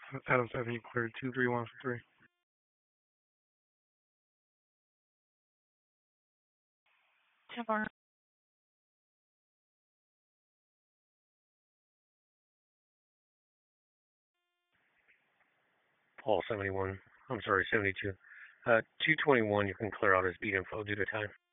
Adam 7, you cleared 231 for 3. Tamar. Paul 71. I'm sorry, 72. 221, you can clear out as beat info due to time.